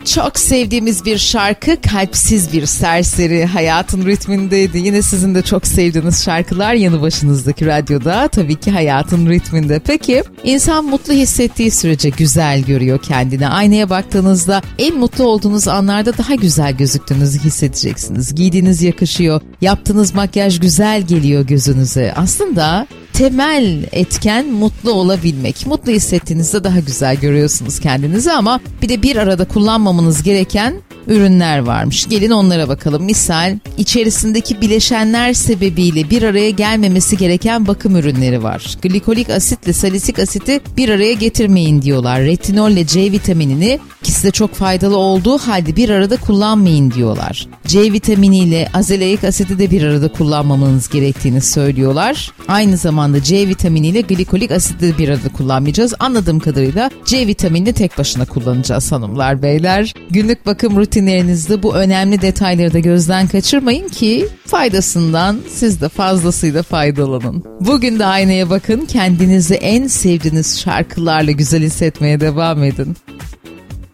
Çok sevdiğimiz bir şarkı, kalpsiz bir serseri hayatın ritmindeydi. Yine sizin de çok sevdiğiniz şarkılar yanı başınızdaki radyoda, tabii ki hayatın ritminde. Peki insan mutlu hissettiği sürece güzel görüyor kendini. Aynaya baktığınızda en mutlu olduğunuz anlarda daha güzel gözüktüğünüzü hissedeceksiniz. Giydiğiniz yakışıyor, yaptığınız makyaj güzel geliyor gözünüze. Aslında temel etken mutlu olabilmek. Mutlu hissettiğinizde daha güzel görüyorsunuz kendinizi ama bir de bir arada kullanmamanız gereken ürünler varmış. Gelin onlara bakalım. Misal içerisindeki bileşenler sebebiyle bir araya gelmemesi gereken bakım ürünleri var. Glikolik asitle salisik asiti bir araya getirmeyin diyorlar. Retinolle C vitaminini, ikisi de çok faydalı olduğu halde bir arada kullanmayın diyorlar. C vitaminiyle azeleik asiti de bir arada kullanmamanız gerektiğini söylüyorlar. Aynı zamanda C vitaminiyle glikolik asiti de bir arada kullanmayacağız. Anladığım kadarıyla C vitaminini tek başına kullanacağız hanımlar beyler. Günlük bakım rutinlerinizde bu önemli detayları da gözden kaçırmayın ki faydasından siz de fazlasıyla faydalanın. Bugün de aynaya bakın, kendinizi en sevdiğiniz şarkılarla güzel hissetmeye devam edin.